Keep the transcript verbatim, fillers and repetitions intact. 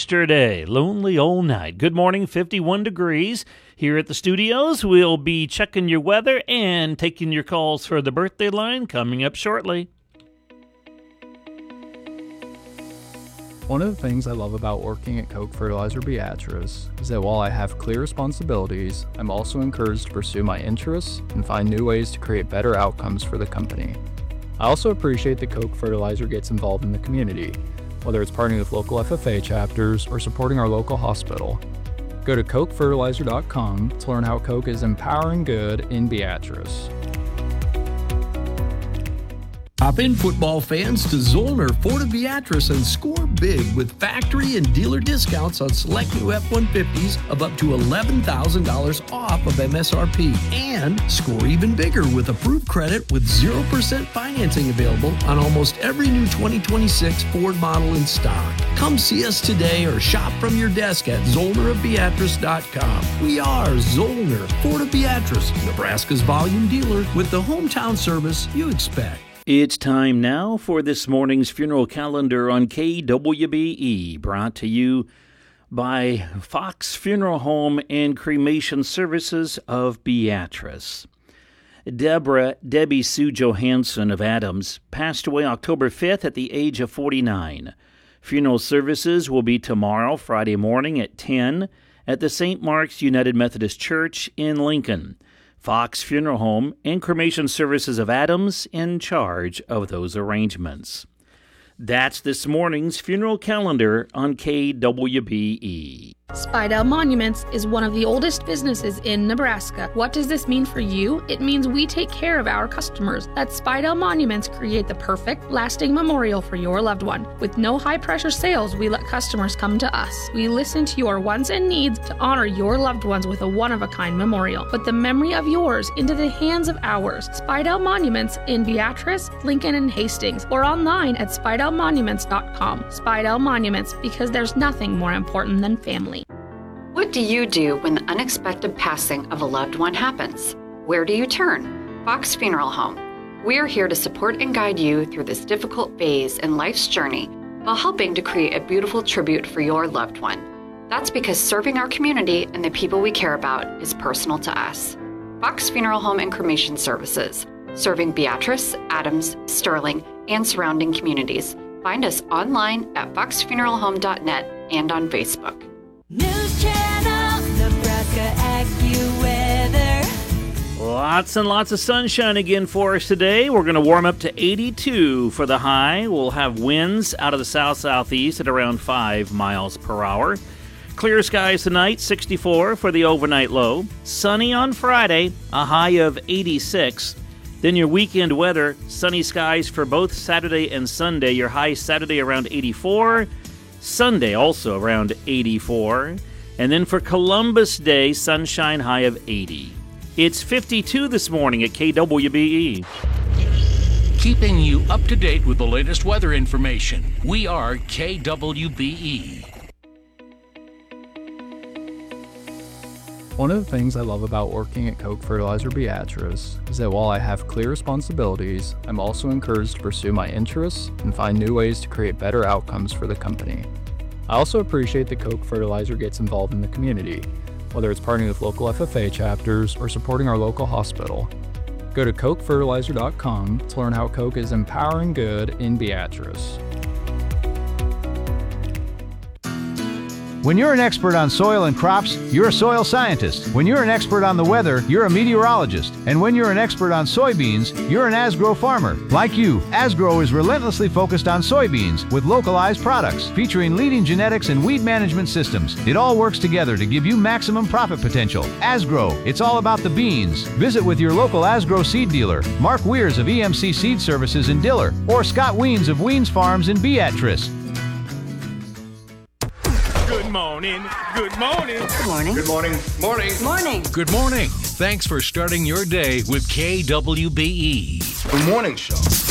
yesterday. Lonely all night. Good morning, fifty-one degrees. Here at the studios, we'll be checking your weather and taking your calls for the birthday line coming up shortly. One of the things I love about working at Koch Fertilizer Beatrice is that while I have clear responsibilities, I'm also encouraged to pursue my interests and find new ways to create better outcomes for the company. I also appreciate that Koch Fertilizer gets involved in the community, whether it's partnering with local F F A chapters or supporting our local hospital. Go to Koch Fertilizer dot com to learn how Koch is empowering good in Beatrice. Hop in, football fans, to Zollner Ford of Beatrice and score big with factory and dealer discounts on select new F one fifties of up to eleven thousand dollars off of M S R P. And score even bigger with approved credit with zero percent financing available on almost every new twenty twenty-six Ford model in stock. Come see us today or shop from your desk at Zollner of Beatrice dot com. We are Zollner Ford of Beatrice, Nebraska's volume dealer with the hometown service you expect. It's time now for this morning's funeral calendar on K W B E, brought to you by Fox Funeral Home and Cremation Services of Beatrice. Deborah Debbie Sue Johansson of Adams passed away October fifth at the age of forty-nine. Funeral services will be tomorrow, Friday morning at ten at the Saint Mark's United Methodist Church in Lincoln. Fox Funeral Home and Cremation Services of Adams in charge of those arrangements. That's this morning's funeral calendar on K W B E. Spidell Monuments is one of the oldest businesses in Nebraska. What does this mean for you? It means we take care of our customers. At Spidell Monuments, create the perfect, lasting memorial for your loved one. With no high-pressure sales, we let customers come to us. We listen to your wants and needs to honor your loved ones with a one-of-a-kind memorial. Put the memory of yours into the hands of ours. Spidell Monuments in Beatrice, Lincoln, and Hastings, or online at spidell monuments dot com. Spidell Monuments, because there's nothing more important than family. What do you do when the unexpected passing of a loved one happens? Where do you turn? Fox Funeral Home. We are here to support and guide you through this difficult phase in life's journey while helping to create a beautiful tribute for your loved one. That's because serving our community and the people we care about is personal to us. Fox Funeral Home and Cremation Services, serving Beatrice, Adams, Sterling, and surrounding communities. Find us online at fox funeral home dot net and on Facebook. News Channel, Nebraska AccuWeather. Lots and lots of sunshine again for us today. We're going to warm up to eighty-two for the high. We'll have winds out of the south-southeast at around five miles per hour. Clear skies tonight, sixty-four for the overnight low. Sunny on Friday, a high of eighty-six. Then your weekend weather, sunny skies for both Saturday and Sunday. Your high Saturday around eighty-four. Sunday also around eighty-four. And then for Columbus Day, sunshine high of eighty. It's fifty-two this morning at K W B E. Keeping you up to date with the latest weather information. We are K W B E. One of the things I love about working at Koch Fertilizer Beatrice is that while I have clear responsibilities, I'm also encouraged to pursue my interests and find new ways to create better outcomes for the company. I also appreciate that Koch Fertilizer gets involved in the community, whether it's partnering with local F F A chapters or supporting our local hospital. Go to Koch Fertilizer dot com to learn how Koch is empowering good in Beatrice. When you're an expert on soil and crops, you're a soil scientist. When you're an expert on the weather, you're a meteorologist. And when you're an expert on soybeans, you're an Asgrow farmer. Like you, Asgrow is relentlessly focused on soybeans with localized products, featuring leading genetics and weed management systems. It all works together to give you maximum profit potential. Asgrow, it's all about the beans. Visit with your local Asgrow seed dealer, Mark Weirs of E M C Seed Services in Diller, or Scott Weens of Weens Farms in Beatrice. Good morning. Good morning. Good morning. Good morning. Morning. Morning. Good morning. Thanks for starting your day with K W B E. The morning show.